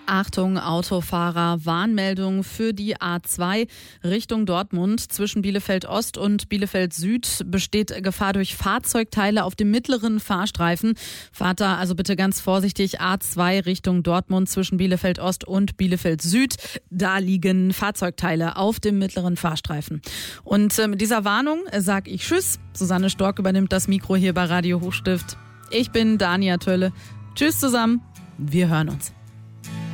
Achtung, Autofahrer, Warnmeldung für die A2 Richtung Dortmund. Zwischen Bielefeld Ost und Bielefeld Süd besteht Gefahr durch Fahrzeugteile auf dem mittleren Fahrstreifen. Fahrt da also bitte ganz vorsichtig. A2 Richtung Dortmund zwischen Bielefeld Ost und Bielefeld Süd. Da liegen Fahrzeugteile auf dem mittleren Fahrstreifen. Und mit dieser Warnung sage ich Tschüss. Susanne Stork übernimmt das Mikro hier bei Radio Hochstift. Ich bin Dania Tölle. Tschüss zusammen. Wir hören uns.